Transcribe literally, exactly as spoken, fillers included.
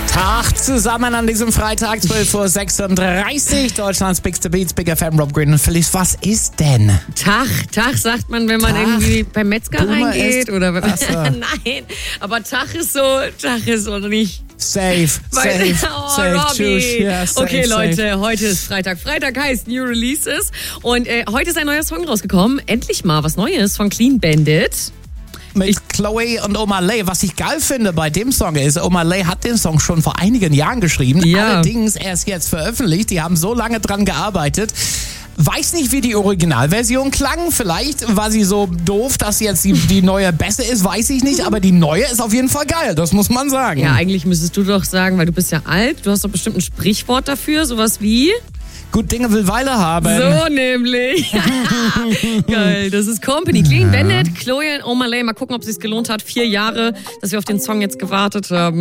Tag zusammen an diesem Freitag, zwölf Uhr sechsunddreißig. Deutschlands Bigste Beats, Big F M, Rob Green und Felice. Was ist denn? Tag, Tag sagt man, wenn man Tag. irgendwie beim Metzger Boomer reingeht. ist- Oder Ach so. Nein, aber Tag ist so, Tag ist so nicht. Safe, Weil- safe, oh, safe, Robbie. tschüss. Ja, safe, okay, safe. Leute, heute ist Freitag. Freitag heißt New Releases. Und äh, heute ist ein neuer Song rausgekommen. Endlich mal was Neues von Clean Bandit. Mit Chloe und Omar Lay. Was ich geil finde bei dem Song ist, Omar Lay hat den Song schon vor einigen Jahren geschrieben. Ja. Allerdings erst jetzt veröffentlicht. Die haben so lange dran gearbeitet. Weiß nicht, wie die Originalversion klang. Vielleicht war sie so doof, dass jetzt die, die neue besser ist, weiß ich nicht. Aber die neue ist auf jeden Fall geil, das muss man sagen. Ja, eigentlich müsstest du doch sagen, weil du bist ja alt, du hast doch bestimmt ein Sprichwort dafür, sowas wie... Gut Dinge will Weile haben. So nämlich. Geil, das ist Company. Clean Bandit, Chloe und Omar Lay. Mal gucken, ob es sich gelohnt hat. Vier Jahre, dass wir auf den Song jetzt gewartet haben.